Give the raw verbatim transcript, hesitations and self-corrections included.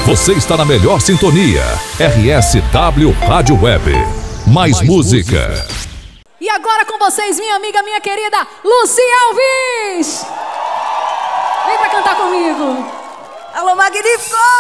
Você está na melhor sintonia. R S W Rádio Web. Mais, Mais música. música. E agora com vocês, minha amiga, minha querida Lucy Alves. Vem pra cantar comigo. Alô, magnífico!